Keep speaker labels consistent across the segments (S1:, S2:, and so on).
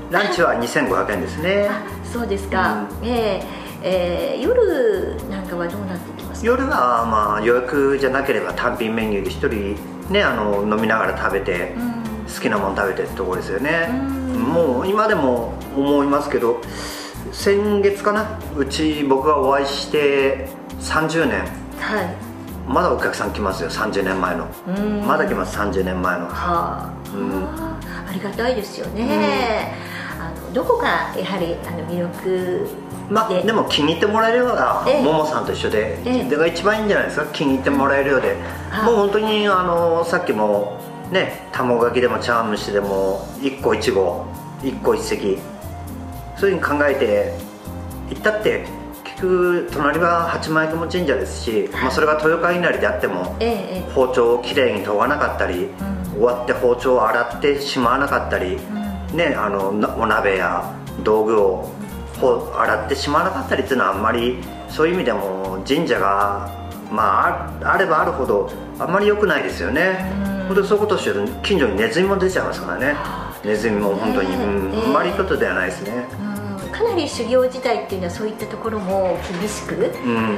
S1: ランチは2500円ですね。
S2: あ、そうですか。夜なんかはどうなってきますか？
S1: 夜はまあ予約じゃなければ単品メニューで一人ね、飲みながら食べて、好きなもの食べてってところですよね。もう今でも思いますけど、先月かな、僕がお会いして30年、
S2: はい、
S1: まだお客さん来ますよ。30年前のまだ来ます。30年前の。
S2: ありがたいですよね。どこがやはり魅力で、
S1: でも気に入ってもらえるような、ももさんと一緒で、それが一番いいんじゃないですか。気に入ってもらえるようで、もう本当にさっきもね、卵かけでも茶碗蒸しでも一個一合一個一石、そういうふうに考えて行ったって、結局隣は八幡雲神社ですし、それが豊川稲荷であっても、包丁をきれいに研がなかったり、終わって包丁を洗ってしまわなかったり、ね、お鍋や道具を洗ってしまわなかったりっていうのは、あんまりそういう意味でも神社が、あればあるほどあんまり良くないですよね。本当にそういうことをしてると近所にネズミも出ちゃいますからね。ネズミも本当に、あんまりいいことではないですね。
S2: かなり修行時代っていうのはそういったところも厳しく、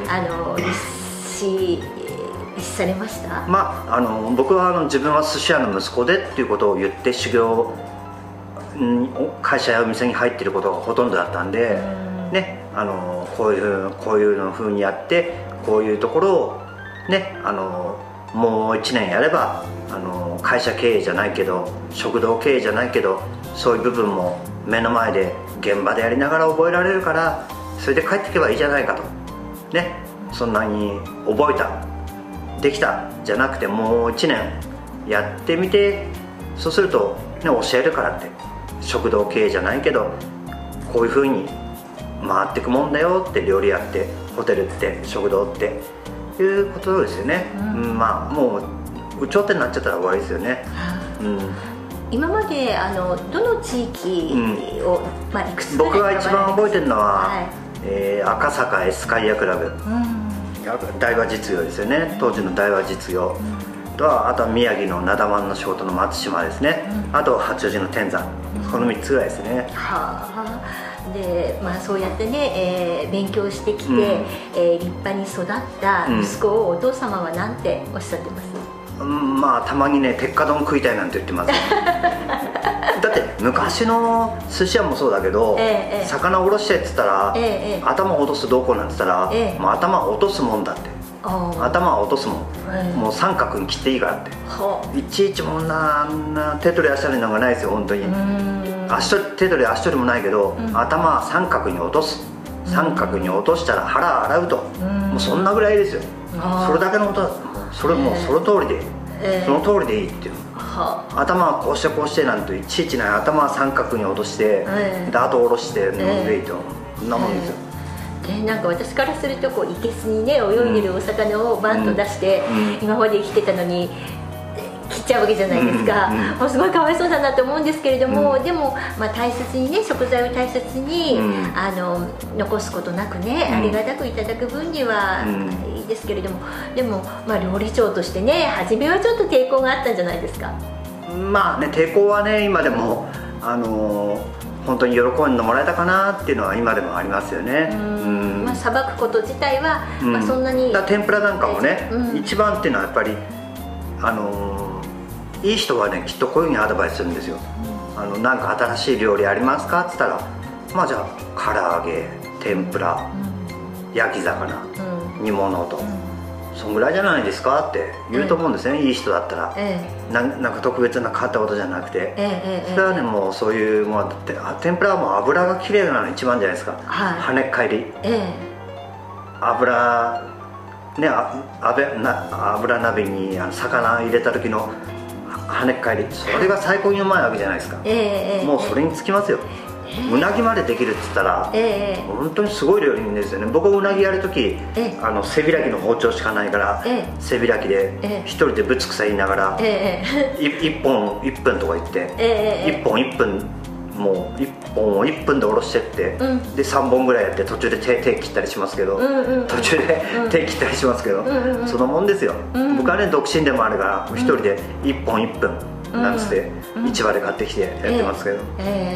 S2: 律されました？
S1: 僕は自分は寿司屋の息子でっていうことを言って修行、会社やお店に入っていることがほとんどだったんで、ね、こういうの風にやって、こういうところをね、もう1年やれば会社経営じゃないけど、食堂経営じゃないけど、そういう部分も目の前で現場でやりながら覚えられるから、それで帰っていけばいいじゃないかとね。そんなに覚えた、できたじゃなくて、もう1年やってみて、そうすると、ね、教えるからって、食堂経営じゃないけどこういう風に回っていくもんだよって、料理屋ってホテルって食堂っていうことですよね。もう有頂天になっちゃったら終わりですよね。
S2: 今までどの地域を、いくつぐらい
S1: 僕が一番覚えてるのは、赤坂エスカイアクラブ、大和実業ですよね。当時の大和実業と、あとは宮城の灘湾の仕事の松島ですね。あと八王子の天山、この3つぐらいですね。
S2: で、そうやってね、勉強してきて、立派に育った息子をお父様は何ておっしゃってます？
S1: たまにね、鉄火丼食いたいなんて言ってますだって昔の寿司屋もそうだけど、魚おろしてって言ったら、頭を落とすどうこうなんて言ったら、頭を落とすもんだって、頭は落とすもん、もう三角に切っていいからって、いちいちもんな手取り足取りなんかないですよ本当に。手取り足取りもないけど、頭は三角に落とす、三角に落としたら腹洗うと、もうそんなぐらいですよ。それだけのことだ。それもうその通りで、その通りでいいっていう。頭はこうしてこうしてなんていちいちない。頭は三角に落として、であと下ろして飲んでいいと、そんなもんですよ。
S2: なんか私からすると、いけすにね泳いでるお魚をバンと出して、今まで生きてたのに切っちゃうわけじゃないですか。もうすごいかわいそうだなと思うんですけれども、でも、大切にね、食材を大切に、残すことなくね、ありがたくいただく分にはいいですけれども、でも、料理長としてね、初めはちょっと抵抗があったんじゃないですか？
S1: 抵抗はね、今でも本当に喜んでもらえたかなっていうのは今でもありますよね。
S2: さばくこと自体は、そんなに
S1: 天ぷらなんかもね、一番っていうのはやっぱりいい人はね、きっとこういうふうにアドバイスするんですよ。なんか新しい料理ありますかって言ったら、じゃあ唐揚げ、天ぷら、焼き魚、煮物と、そんぐらいじゃないですかって言うと思うんですね、いい人だったら。なんか特別な変わったことじゃなくて、それはね、もうそういうものだって、天ぷらはもう油がきれいなの一番じゃないですか。跳ねっ返り、油ね、油鍋に魚入れた時の跳ねっ返り、それが最高にうまいわけじゃないですか。もうそれにつきますよ。うなぎまでできるって言ったら、本当にすごい料理人ですよね。僕はうなぎやるとき、背開きの包丁しかないから、背開きで一人でぶつくさ言いながら、1本1分とか言って、1本1分、もう1本を1分でおろしてって、で3本ぐらいやって途中で手切ったりしますけど、途中で手切ったりしますけど、そのもんですよ。僕はね、独身でもあるから1人で1本1分なんつって市場で買ってきてやってますけど。